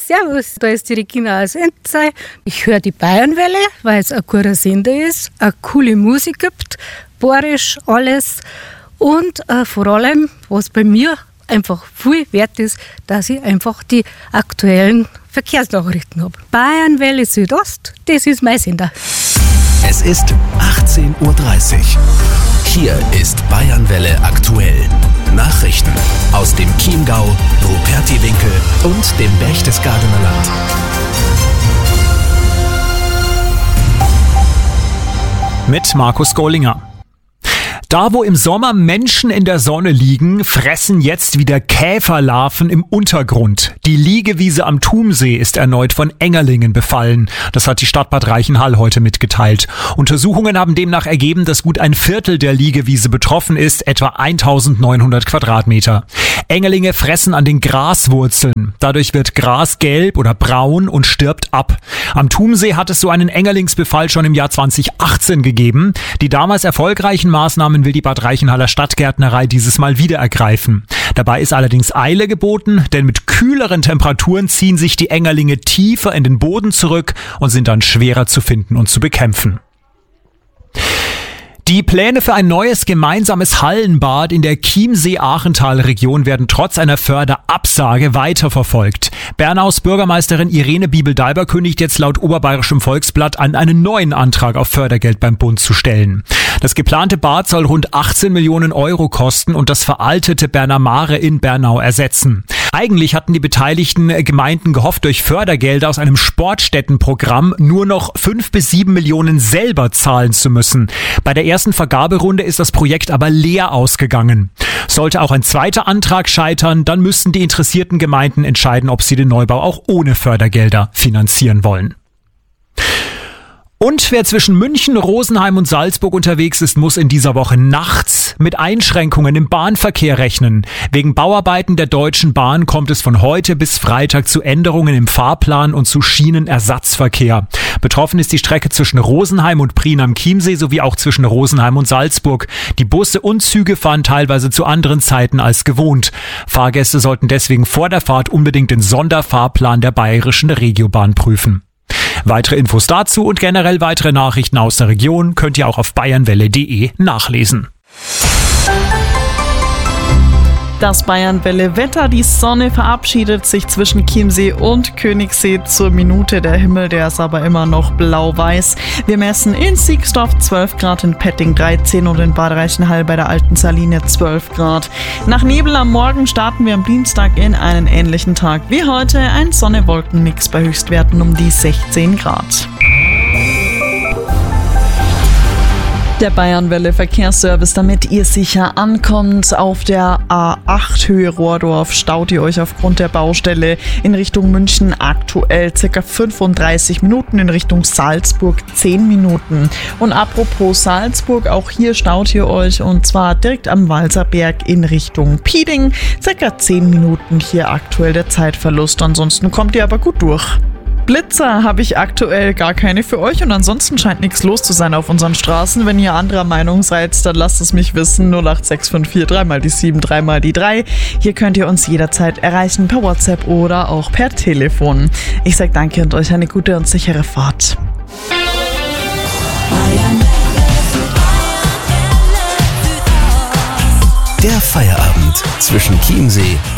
Servus, da ist die Regina aus Enzey. Ich höre die Bayernwelle, weil es ein guter Sender ist, eine coole Musik gibt, bayerisch, alles. Und vor allem, was bei mir einfach viel wert ist, dass ich einfach die aktuellen Verkehrsnachrichten habe. Bayernwelle Südost, das ist mein Sender. Es ist 18:30 Uhr. Hier ist Bayernwelle aktuell. Nachrichten aus dem Chiemgau, Rupertiwinkel und dem Berchtesgadener Land. Mit Markus Gollinger. Da, wo im Sommer Menschen in der Sonne liegen, fressen jetzt wieder Käferlarven im Untergrund. Die Liegewiese am Thumsee ist erneut von Engerlingen befallen. Das hat die Stadt Bad Reichenhall heute mitgeteilt. Untersuchungen haben demnach ergeben, dass gut ein Viertel der Liegewiese betroffen ist, etwa 1900 Quadratmeter. Engerlinge fressen an den Graswurzeln. Dadurch wird Gras gelb oder braun und stirbt ab. Am Thumsee hat es so einen Engerlingsbefall schon im Jahr 2018 gegeben. Die damals erfolgreichen Maßnahmen will die Bad Reichenhaller Stadtgärtnerei dieses Mal wieder ergreifen. Dabei ist allerdings Eile geboten, denn mit kühleren Temperaturen ziehen sich die Engerlinge tiefer in den Boden zurück und sind dann schwerer zu finden und zu bekämpfen. Die Pläne für ein neues gemeinsames Hallenbad in der Chiemsee-Achental-Region werden trotz einer Förderabsage weiterverfolgt. Bernaus Bürgermeisterin Irene Biebel-Dalber kündigt jetzt laut Oberbayerischem Volksblatt an, einen neuen Antrag auf Fördergeld beim Bund zu stellen. Das geplante Bad soll rund 18 Millionen Euro kosten und das veraltete Berner Mare in Bernau ersetzen. Eigentlich hatten die beteiligten Gemeinden gehofft, durch Fördergelder aus einem Sportstättenprogramm nur noch 5 bis 7 Millionen selber zahlen zu müssen. Bei der ersten Vergaberunde ist das Projekt aber leer ausgegangen. Sollte auch ein zweiter Antrag scheitern, dann müssten die interessierten Gemeinden entscheiden, ob sie den Neubau auch ohne Fördergelder finanzieren wollen. Und wer zwischen München, Rosenheim und Salzburg unterwegs ist, muss in dieser Woche nachts mit Einschränkungen im Bahnverkehr rechnen. Wegen Bauarbeiten der Deutschen Bahn kommt es von heute bis Freitag zu Änderungen im Fahrplan und zu Schienenersatzverkehr. Betroffen ist die Strecke zwischen Rosenheim und Prien am Chiemsee sowie auch zwischen Rosenheim und Salzburg. Die Busse und Züge fahren teilweise zu anderen Zeiten als gewohnt. Fahrgäste sollten deswegen vor der Fahrt unbedingt den Sonderfahrplan der Bayerischen Regiobahn prüfen. Weitere Infos dazu und generell weitere Nachrichten aus der Region könnt ihr auch auf bayernwelle.de nachlesen. Das Bayernwelle-Wetter, die Sonne verabschiedet sich zwischen Chiemsee und Königssee zur Minute. Der Himmel, der ist aber immer noch blau-weiß. Wir messen in Siegsdorf 12 Grad, in Petting 13 und in Bad Reichenhall bei der Alten Saline 12 Grad. Nach Nebel am Morgen starten wir am Dienstag in einen ähnlichen Tag wie heute. Ein Sonne-Wolken-Mix bei Höchstwerten um die 16 Grad. Der Bayernwelle Verkehrsservice, damit ihr sicher ankommt. Auf der A8 Höhe Rohrdorf staut ihr euch aufgrund der Baustelle in Richtung München aktuell ca. 35 Minuten, in Richtung Salzburg 10 Minuten. Und apropos Salzburg, auch hier staut ihr euch und zwar direkt am Walserberg in Richtung Pieding. Ca. 10 Minuten hier aktuell der Zeitverlust, ansonsten kommt ihr aber gut durch. Blitzer habe ich aktuell gar keine für euch und ansonsten scheint nichts los zu sein auf unseren Straßen. Wenn ihr anderer Meinung seid, dann lasst es mich wissen. 08654 3x7 3x3. Hier könnt ihr uns jederzeit erreichen per WhatsApp oder auch per Telefon. Ich sage danke und euch eine gute und sichere Fahrt. Der Feierabend zwischen Chiemsee